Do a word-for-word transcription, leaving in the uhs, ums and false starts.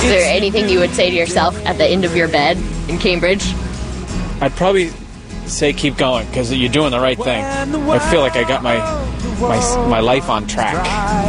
Is there anything you would say to yourself at the end of your bed in Cambridge? I'd probably say keep going, because you're doing the right thing. I feel like I got my my my life on track.